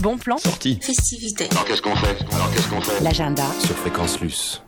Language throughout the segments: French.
Bon plan. Sortie. Festivité. Alors qu'est-ce qu'on fait L'agenda. Sur Fréquence Luce.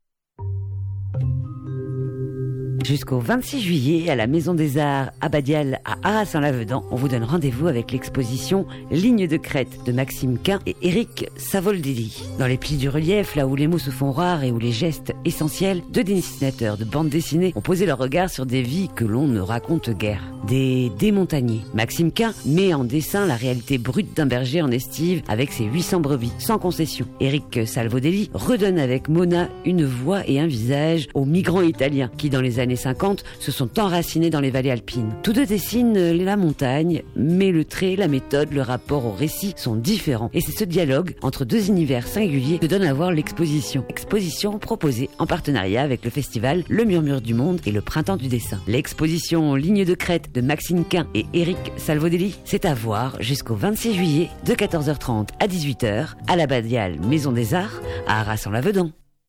Jusqu'au 26 juillet, à la Maison des Arts Abadial à Arras-en-Lavedan, on vous donne rendez-vous avec l'exposition Ligne de crête de Maxime Quin et Éric Savoldelli. Dans les plis du relief, là où les mots se font rares et où les gestes essentiels, deux dessinateurs de bande dessinée ont posé leur regard sur des vies que l'on ne raconte guère. Des démontagnés. Maxime Quin met en dessin la réalité brute d'un berger en estive avec ses 800 brebis, sans concession. Éric Savoldelli redonne avec Mona une voix et un visage aux migrants italiens qui, dans les années 50, se sont enracinés dans les vallées alpines. Tous deux dessinent la montagne, mais le trait, la méthode, le rapport au récit sont différents. Et c'est ce dialogue entre deux univers singuliers que donne à voir l'exposition. Exposition proposée en partenariat avec le festival Le Murmure du Monde et le Printemps du Dessin. L'exposition Ligne de crête de Maxime Quin et Éric Savoldelli, c'est à voir jusqu'au 26 juillet de 14h30 à 18h à la Badiale Maison des Arts à Arras-en-Lavedan.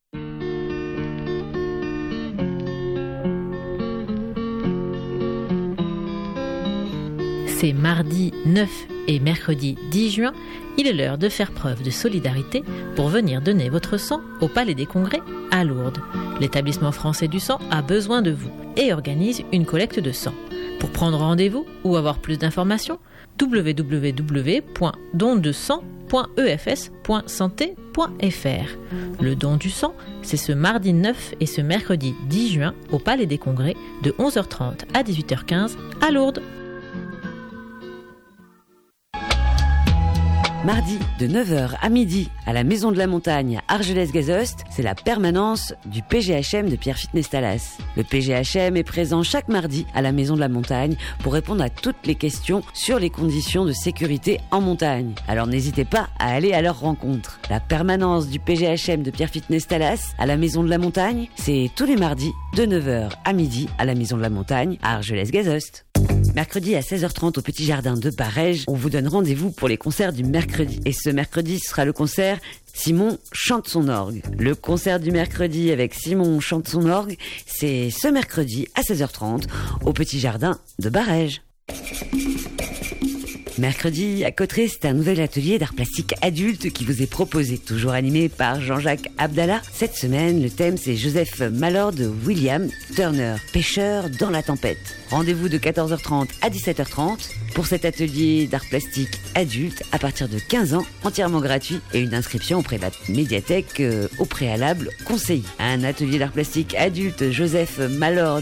C'est mardi 9 et mercredi 10 juin, il est l'heure de faire preuve de solidarité pour venir donner votre sang au Palais des Congrès à Lourdes. L'établissement français du sang a besoin de vous et organise une collecte de sang. Pour prendre rendez-vous ou avoir plus d'informations, www.dondesang.efs.santé.fr. Le don du sang, c'est ce mardi 9 et ce mercredi 10 juin au Palais des Congrès de 11h30 à 18h15 à Lourdes. Mardi, de 9h à midi, à la Maison de la Montagne à Argelès-Gazost, c'est la permanence du PGHM de Pierre Fitness Talas. Le PGHM est présent chaque mardi à la Maison de la Montagne pour répondre à toutes les questions sur les conditions de sécurité en montagne. Alors n'hésitez pas à aller à leur rencontre. La permanence du PGHM de Pierre Fitness Talas à la Maison de la Montagne, c'est tous les mardis, de 9h à midi, à la Maison de la Montagne à Argelès-Gazost. Mercredi à 16h30 au Petit Jardin de Barège, on vous donne rendez-vous pour les concerts du mercredi. Et ce mercredi, ce sera le concert Simon chante son orgue. Le concert du mercredi avec Simon chante son orgue, c'est ce mercredi à 16h30 au Petit Jardin de Barège. Mercredi, à Cauterets, c'est un nouvel atelier d'art plastique adulte qui vous est proposé, toujours animé par Jean-Jacques Abdallah. Cette semaine, le thème c'est Joseph Mallord de William Turner, pêcheur dans la tempête. Rendez-vous de 14h30 à 17h30 pour cet atelier d'art plastique adulte à partir de 15 ans, entièrement gratuit et une inscription auprès de la médiathèque au préalable conseillé. Un atelier d'art plastique adulte Joseph Mallord